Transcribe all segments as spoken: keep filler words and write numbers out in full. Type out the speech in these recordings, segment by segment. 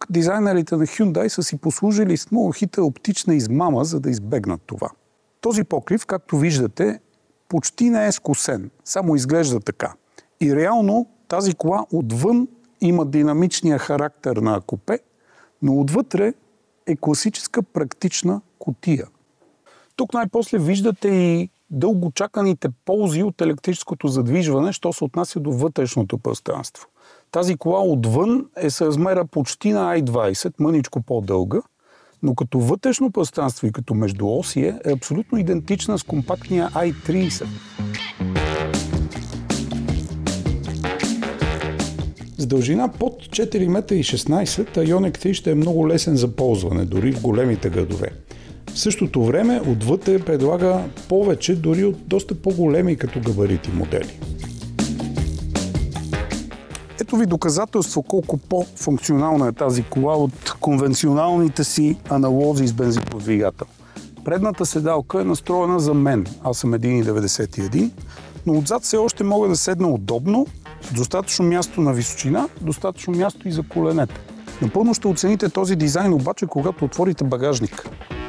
тук дизайнерите на Hyundai са си послужили с много хитра оптична измама, за да избегнат това. Този покрив, както виждате, почти не е скосен, само изглежда така. И реално тази кола отвън има динамичния характер на купе, но отвътре е класическа практична кутия. Тук най-после виждате и дълго чаканите ползи от електрическото задвижване, що се отнася до вътрешното пространство. Тази кола отвън е с размера почти на ай двайсет, мъничко по-дълга, но като вътрешно пространство и като междуосие е абсолютно идентична с компактния ай трийсет. С дължина под четири метра и шестнайсет Ioniq три ще е много лесен за ползване, дори в големите градове. В същото време отвътре предлага повече, дори от доста по-големи като габарити модели. Ето ви доказателство колко по-функционална е тази кола от конвенционалните си аналози с бензинов двигател. Предната седалка е настроена за мен, аз съм един цяло деветдесет и един, но отзад все още мога да седна удобно, с достатъчно място на височина, достатъчно място и за коленете. Напълно ще оцените този дизайн обаче, когато отворите багажник.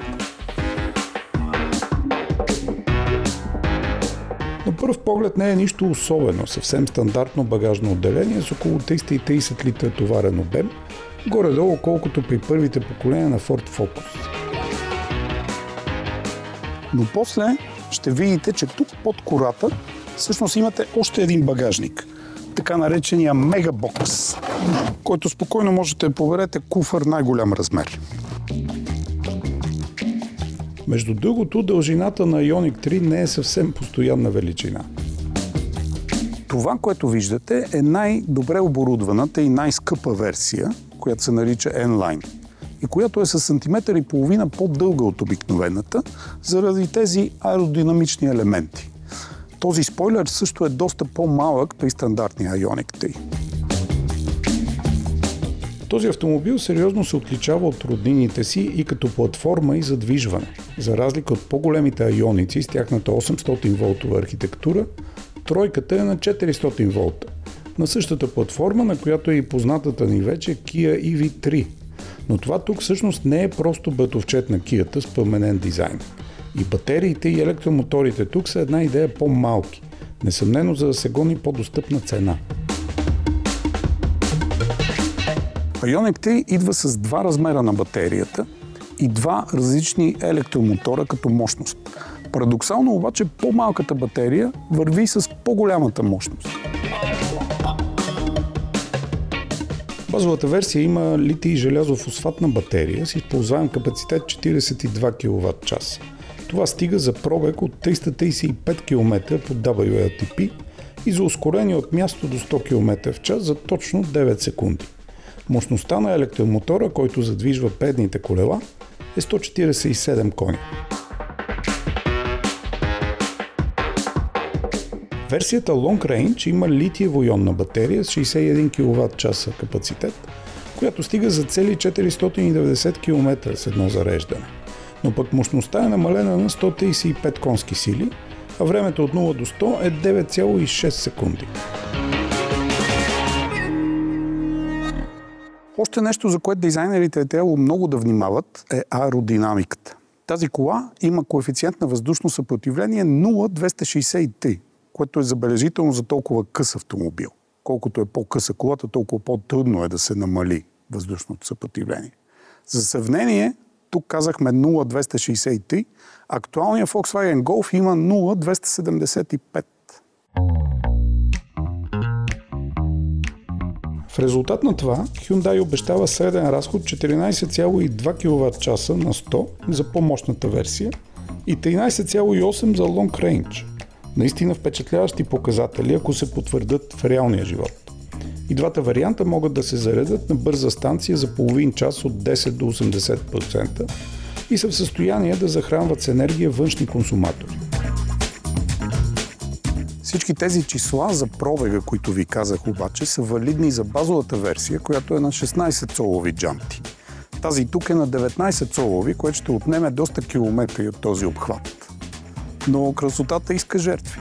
На пръв поглед не е нищо особено, съвсем стандартно багажно отделение с около триста и трийсет литра товарен обем, горе-долу колкото при първите поколения на Ford Focus. Но после ще видите, че тук под кората всъщност имате още един багажник, така наречения мегабокс, който спокойно можете да поберете куфър най-голям размер. Между другото, дължината на Ioniq три не е съвсем постоянна величина. Това, което виждате, е най-добре оборудваната и най-скъпа версия, която се нарича N-Line, и която е с сантиметър и половина по-дълга от обикновената, заради тези аеродинамични елементи. Този спойлер също е доста по-малък при стандартния Ioniq три. Този автомобил сериозно се отличава от роднините си и като платформа и задвижване. За разлика от по-големите айоници с тяхната осемстотин волтова архитектура, тройката е на четиристотин волта, на същата платформа, на която е и познатата ни вече Kia и ви три. Но това тук всъщност не е просто братовчет на Kia-та с променен дизайн. И батериите и електромоторите тук са една идея по-малки, несъмнено за да се гони по-достъпна цена. Ioniq три идва с два размера на батерията и два различни електромотора като мощност. Парадоксално обаче по-малката батерия върви с по-голямата мощност. Базовата версия има литий желязофосфатна батерия с използваем капацитет четирийсет и два киловат-часа. Това стига за пробег от триста трийсет и пет километра по дабъл ю ел ти пи и за ускорение от място до сто километра в час за точно девет секунди. Мощността на електромотора, който задвижва предните колела, е сто четирийсет и седем коня. Версията Long Range има литиево-ионна батерия с шейсет и един киловат-часа капацитет, която стига за цели четиристотин и деветдесет километра с едно зареждане. Но пък мощността е намалена на сто трийсет и пет конски сили, а времето от нула до сто е девет цяло и шест секунди. Още нещо, за което дизайнерите е трябвало много да внимават, е аеродинамиката. Тази кола има коефициент на въздушно съпротивление нула цяло двеста шейсет и три, което е забележително за толкова къс автомобил. Колкото е по-къса колата, толкова по-трудно е да се намали въздушното съпротивление. За сравнение, тук казахме нула цяло двеста шейсет и три, актуалният Volkswagen Golf има нула цяло двеста седемдесет и пет. В резултат на това, Hyundai обещава среден разход четиринайсет цяло и два киловат-часа на сто за по-мощната версия и тринайсет цяло и осем за Long Range. Наистина впечатляващи показатели, ако се потвърдят в реалния живот. И двата варианта могат да се заредят на бърза станция за половин час от десет до осемдесет процента и са в състояние да захранват с енергия външни консуматори. Всички тези числа за пробега, които ви казах обаче, са валидни за базовата версия, която е на шестнайсет цолови джамти. Тази тук е на деветнайсет цолови, което ще отнеме доста километри от този обхват. Но красотата иска жертви.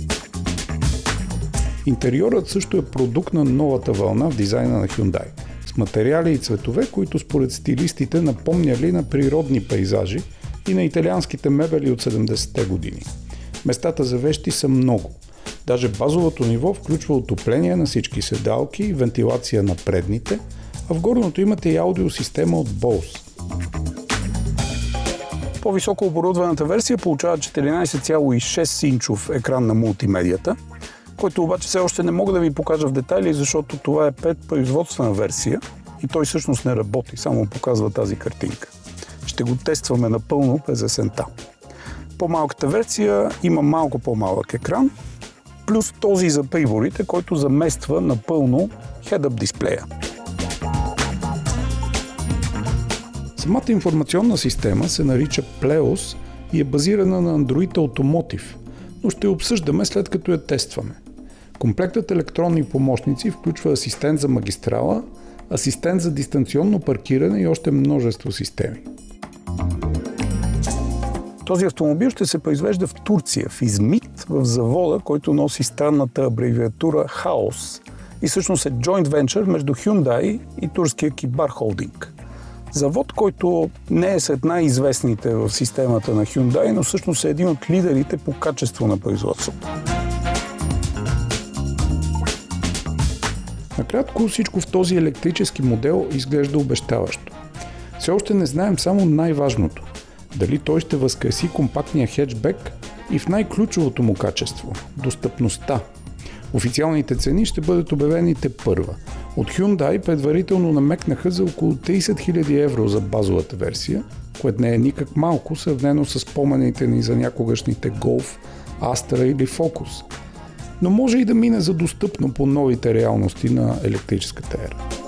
Интериорът също е продукт на новата вълна в дизайна на Hyundai. С с материали и цветове, които според стилистите напомняли на природни пейзажи и на италианските мебели от седемдесетте години. Местата за вещи са много. Даже базовото ниво включва отопление на всички седалки, вентилация на предните, а в горното имате и аудиосистема от Bose. По-високо оборудваната версия получава четиринайсет цяло и шест инчов екран на мултимедията, който обаче все още не мога да ви покажа в детайли, защото това е предпроизводствена версия и той всъщност не работи, само показва тази картинка. Ще го тестваме напълно през есента. По-малката версия има малко по-малък екран, плюс този за приборите, който замества напълно head-up дисплея. Самата информационна система се нарича Pleos и е базирана на Android Automotive, но ще обсъждаме след като я тестваме. Комплектът електронни помощници включва асистент за магистрала, асистент за дистанционно паркиране и още множество системи. Този автомобил ще се произвежда в Турция, в Измит, в завода, който носи странната абревиатура хаос и всъщност е joint venture между Hyundai и турския Kibar Holding. Завод, който не е сред най-известните в системата на Hyundai, но всъщност е един от лидерите по качество на производството. Накратко, всичко в този електрически модел изглежда обещаващо. Все още не знаем само най-важното – дали той ще възкреси компактния хетчбек и в най-ключовото му качество – достъпността. Официалните цени ще бъдат обявени тепърва. От Hyundai предварително намекнаха за около трийсет хиляди евро за базовата версия, което не е никак малко, сравнено с спомените ни за някогашните Golf, Astra или Focus. Но може и да мине за достъпно по новите реалности на електрическата ера.